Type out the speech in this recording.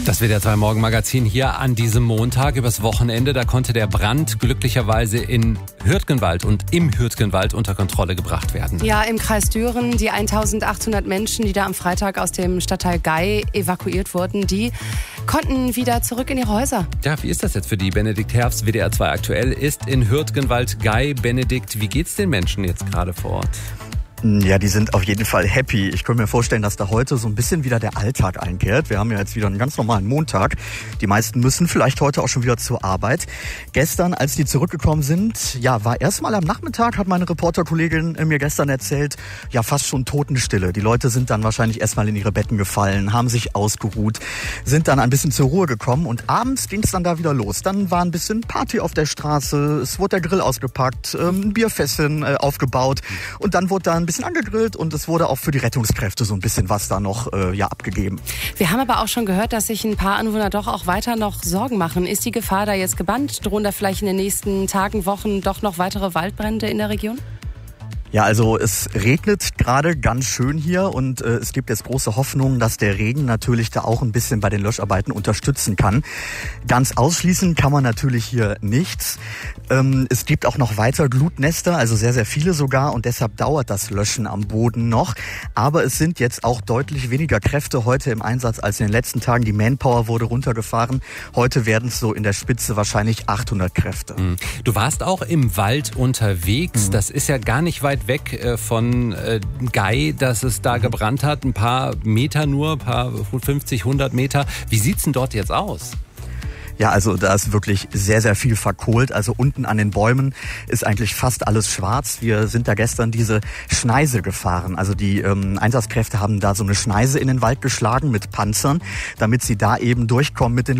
Das WDR 2 Morgenmagazin hier an diesem Montag übers Wochenende. Da konnte der Brand glücklicherweise in Hürtgenwald und im Hürtgenwald unter Kontrolle gebracht werden. Ja, im Kreis Düren, die 1800 Menschen, die da am Freitag aus dem Stadtteil Gey evakuiert wurden, die konnten wieder zurück in ihre Häuser. Ja, wie ist das jetzt für die? Benedikt Herbst, WDR 2 aktuell, ist in Hürtgenwald Gey. Benedikt, wie geht's den Menschen jetzt gerade vor Ort? Ja, die sind auf jeden Fall happy. Ich könnte mir vorstellen, dass da heute so ein bisschen wieder der Alltag einkehrt. Wir haben ja jetzt wieder einen ganz normalen Montag. Die meisten müssen vielleicht heute auch schon wieder zur Arbeit. Gestern, als die zurückgekommen sind, ja, war erstmal am Nachmittag, hat meine Reporterkollegin mir gestern erzählt, ja, fast schon Totenstille. Die Leute sind dann wahrscheinlich erstmal in ihre Betten gefallen, haben sich ausgeruht, sind dann ein bisschen zur Ruhe gekommen und abends ging es dann da wieder los. Dann war ein bisschen Party auf der Straße, es wurde der Grill ausgepackt, ein Bierfässchen aufgebaut und dann wurde da ein bisschen angegrillt und es wurde auch für die Rettungskräfte so ein bisschen was da noch abgegeben. Wir haben aber auch schon gehört, dass sich ein paar Anwohner doch auch weiter noch Sorgen machen. Ist die Gefahr da jetzt gebannt? Drohen da vielleicht in den nächsten Tagen, Wochen doch noch weitere Waldbrände in der Region? Ja, also es regnet gerade ganz schön hier und es gibt jetzt große Hoffnung, dass der Regen natürlich da auch ein bisschen bei den Löscharbeiten unterstützen kann. Ganz ausschließen kann man natürlich hier nichts. Es gibt auch noch weiter Glutnester, also sehr, sehr viele sogar und deshalb dauert das Löschen am Boden noch. Aber es sind jetzt auch deutlich weniger Kräfte heute im Einsatz als in den letzten Tagen. Die Manpower wurde runtergefahren. Heute werden es so in der Spitze wahrscheinlich 800 Kräfte. Du warst auch im Wald unterwegs. Das ist ja gar nicht weit weg von Gey, dass es da gebrannt hat. Ein paar Meter nur, ein paar 50, 100 Meter. Wie sieht's denn dort jetzt aus? Ja, also da ist wirklich sehr, sehr viel verkohlt. Also unten an den Bäumen ist eigentlich fast alles schwarz. Wir sind da gestern diese Schneise gefahren. Also die Einsatzkräfte haben da so eine Schneise in den Wald geschlagen mit Panzern, damit sie da eben durchkommen mit den